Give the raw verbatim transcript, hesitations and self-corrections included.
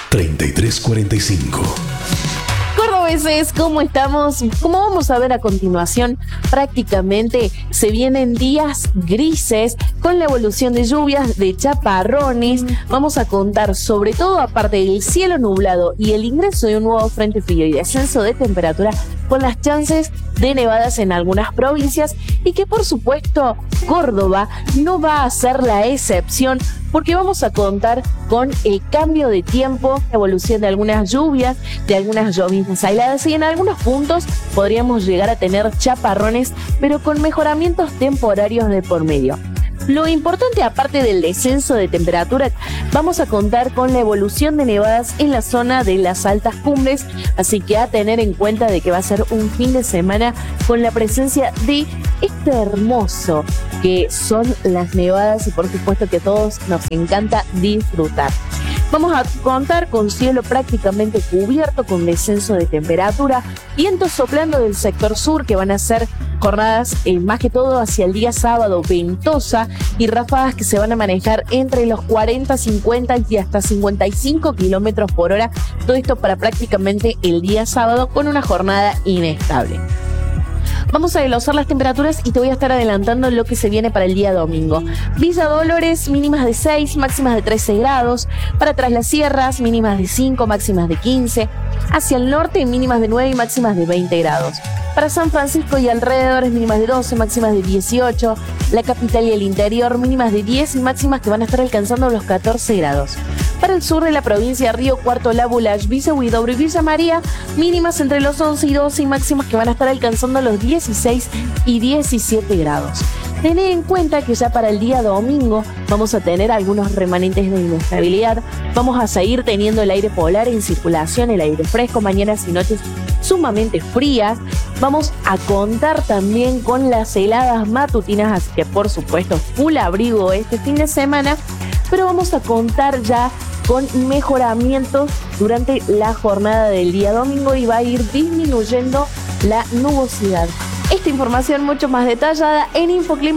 treinta y tres cuarenta y cinco. Cordobeses, ¿cómo estamos? Como vamos a ver a continuación, prácticamente se vienen días grises con la evolución de lluvias, de chaparrones. Vamos a contar sobre todo, aparte del cielo nublado y el ingreso de un nuevo frente frío y descenso de temperatura, con las chances de nevadas en algunas provincias, y que por supuesto Córdoba no va a ser la excepción, porque vamos a contar con el cambio de tiempo, evolución de algunas lluvias, de algunas lloviznas aisladas, y en algunos puntos podríamos llegar a tener chaparrones, pero con mejoramientos temporarios de por medio. Lo importante, aparte del descenso de temperatura, vamos a contar con la evolución de nevadas en la zona de las altas cumbres, así que a tener en cuenta de que va a ser un fin de semana con la presencia de este hermoso que son las nevadas, y por supuesto que a todos nos encanta disfrutar. Vamos a contar con cielo prácticamente cubierto, con descenso de temperatura, vientos soplando del sector sur, que van a ser jornadas eh, más que todo hacia el día sábado ventosa, y ráfagas que se van a manejar entre los cuarenta, cincuenta y hasta cincuenta y cinco kilómetros por hora. Todo esto para prácticamente el día sábado, con una jornada inestable. Vamos a desglosar las temperaturas y te voy a estar adelantando lo que se viene para el día domingo. Villa Dolores, mínimas de seis, máximas de trece grados. Para Tras las Sierras, mínimas de cinco, máximas de quince. Hacia el norte, mínimas de nueve y máximas de veinte grados. Para San Francisco y alrededores, mínimas de doce, máximas de dieciocho. La capital y el interior, mínimas de diez y máximas que van a estar alcanzando los catorce grados. Para el sur de la provincia, Río Cuarto, La Bulache, Villa Huidobro y Villa María, mínimas entre los once y doce y máximas que van a estar alcanzando los dieciséis y diecisiete grados. Tened en cuenta que ya para el día domingo vamos a tener algunos remanentes de inestabilidad. Vamos a seguir teniendo el aire polar en circulación, el aire fresco, mañanas y noches sumamente frías. Vamos a contar también con las heladas matutinas, así que por supuesto full abrigo este fin de semana, pero vamos a contar ya con mejoramientos durante la jornada del día domingo, y va a ir disminuyendo la nubosidad. Esta información mucho más detallada en Infoclima.